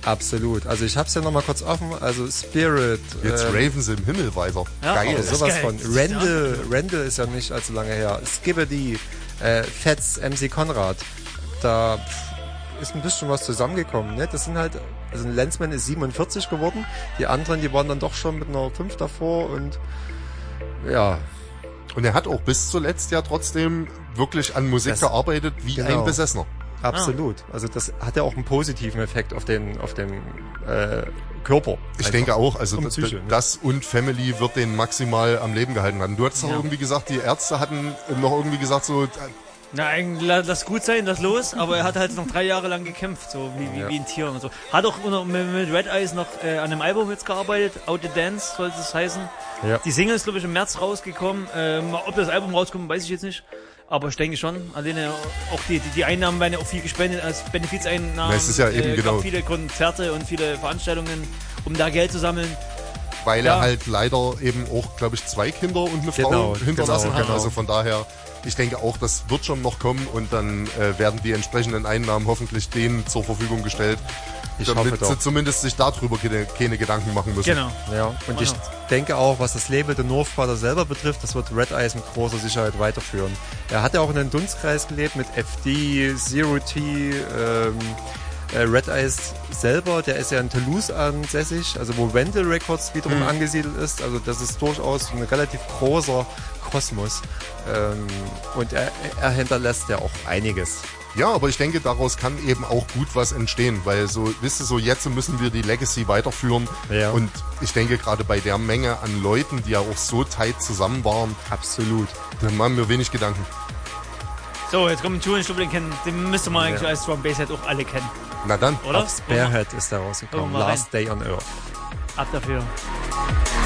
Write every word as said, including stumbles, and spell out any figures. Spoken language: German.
Absolut. Also ich hab's ja nochmal kurz offen. Also Spirit. Jetzt ähm, raven sie im Himmel weiter. Ja, geil. Oh, sowas geil. Von. Randall, Randall ist ja nicht allzu lange her. Skibbity, äh, Fats, M C Conrad. Da ist ein bisschen was zusammengekommen. Ne? Das sind halt, also ein Lensman ist siebenundvierzig geworden. Die anderen, die waren dann doch schon mit einer fünf davor und ja. Und er hat auch bis zuletzt ja trotzdem wirklich an Musik das, gearbeitet wie genau. ein Besessener. Absolut. Ah. Also das hat ja auch einen positiven Effekt auf den auf den äh, Körper. Ich denke auch. Also das, Psyche, ne? das und Family wird den maximal am Leben gehalten haben. Du hattest ja. auch irgendwie gesagt, die Ärzte hatten noch irgendwie gesagt so... Na, eigentlich lass gut sein, das los, aber er hat halt noch drei Jahre lang gekämpft, so wie, wie, ja. wie ein Tier und so. Hat auch mit, mit Red Eyes noch äh, an einem Album jetzt gearbeitet, Out the Dance sollte es heißen. Ja. Die Single ist, glaube ich, im März rausgekommen. Ähm, ob das Album rauskommt, weiß ich jetzt nicht. Aber ich denke schon, alleine auch die, die, die Einnahmen werden ja auch viel gespendet als Benefizeinnahmen. Es ist ja eben äh, genau. viele Konzerte und viele Veranstaltungen, um da Geld zu sammeln. Weil ja. er halt leider eben auch, glaube ich, zwei Kinder und eine genau, Frau hinterlassen genau, hat. Genau. Also von daher, ich denke auch, das wird schon noch kommen und dann äh, werden die entsprechenden Einnahmen hoffentlich denen zur Verfügung gestellt, ich damit hoffe sie zumindest sich darüber keine, keine Gedanken machen müssen. Genau. Ja, und genau. ich denke auch, was das Label The North Brother selber betrifft, das wird Red Eyes mit großer Sicherheit weiterführen. Er hat ja auch in einem Dunstkreis gelebt mit F D, Zero T, ähm, Red Eyes selber, der ist ja in Toulouse ansässig, also wo Wendell Records wiederum mhm. angesiedelt ist. Also das ist durchaus ein relativ großer Kosmos. Ähm, und er, er hinterlässt ja auch einiges. Ja, aber ich denke, daraus kann eben auch gut was entstehen, weil so, wisst ihr, so jetzt müssen wir die Legacy weiterführen. Ja. Und ich denke, gerade bei der Menge an Leuten, die ja auch so tight zusammen waren, absolut, da machen wir wenig Gedanken. So, jetzt kommt ein Tune, ich glaube, den kennen, den müsste man eigentlich ja. als Drum Bass auch alle kennen. Na dann. Oder? Spearhead ist da rausgekommen. Last Day on Earth. Ab dafür.